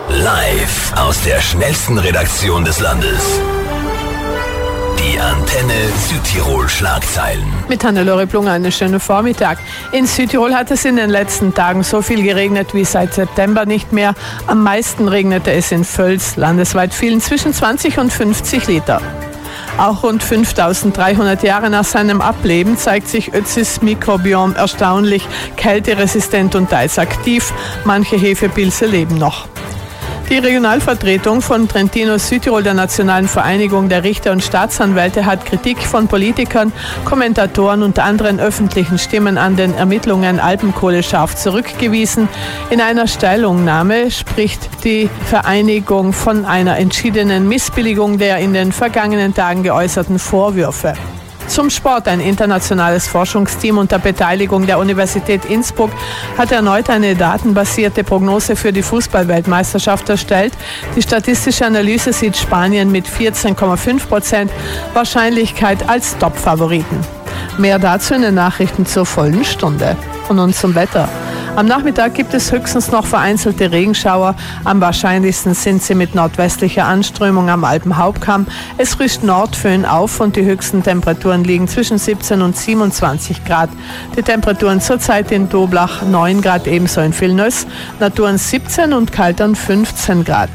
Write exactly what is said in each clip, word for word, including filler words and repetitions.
Live aus der schnellsten Redaktion des Landes. Die Antenne Südtirol Schlagzeilen. Mit Hannelore Plunger einen schönen Vormittag. In Südtirol hat es in den letzten Tagen so viel geregnet wie seit September nicht mehr. Am meisten regnete es in Völs. Landesweit fielen zwischen zwanzig und fünfzig Liter. Auch rund fünftausenddreihundert Jahre nach seinem Ableben zeigt sich Ötzis Mikrobiom erstaunlich kälteresistent und teils aktiv. Manche Hefepilze leben noch. Die Regionalvertretung von Trentino Südtirol der Nationalen Vereinigung der Richter und Staatsanwälte hat Kritik von Politikern, Kommentatoren und anderen öffentlichen Stimmen an den Ermittlungen Alpenkohle scharf zurückgewiesen. In einer Stellungnahme spricht die Vereinigung von einer entschiedenen Missbilligung der in den vergangenen Tagen geäußerten Vorwürfe. Zum Sport. Ein internationales Forschungsteam unter Beteiligung der Universität Innsbruck hat erneut eine datenbasierte Prognose für die Fußball-Weltmeisterschaft erstellt. Die statistische Analyse sieht Spanien mit vierzehn Komma fünf Prozent Wahrscheinlichkeit als Top-Favoriten. Mehr dazu in den Nachrichten zur vollen Stunde. Und nun zum Wetter. Am Nachmittag gibt es höchstens noch vereinzelte Regenschauer. Am wahrscheinlichsten sind sie mit nordwestlicher Anströmung am Alpenhauptkamm. Es frischt Nordföhn auf und die höchsten Temperaturen liegen zwischen siebzehn und siebenundzwanzig Grad. Die Temperaturen zurzeit in Doblach neun Grad, ebenso in Vilnöss, Naturen siebzehn und Kaltern fünfzehn Grad.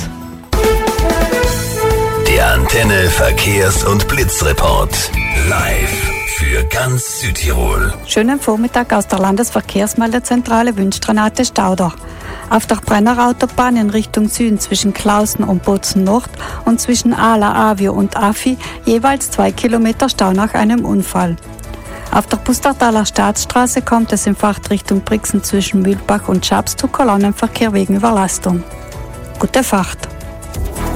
Der Antenne Verkehrs- und Blitzreport. Live für ganz Südtirol. Schönen Vormittag aus der Landesverkehrsmeldezentrale wünscht Renate Stauder. Auf der Brennerautobahn in Richtung Süden zwischen Klausen und Bozen Nord und zwischen Ala, Avio und Afi jeweils zwei Kilometer Stau nach einem Unfall. Auf der Pustertaler Staatsstraße kommt es in Fahrtrichtung Brixen zwischen Mühlbach und Schaps zu Kolonnenverkehr wegen Überlastung. Gute Fahrt!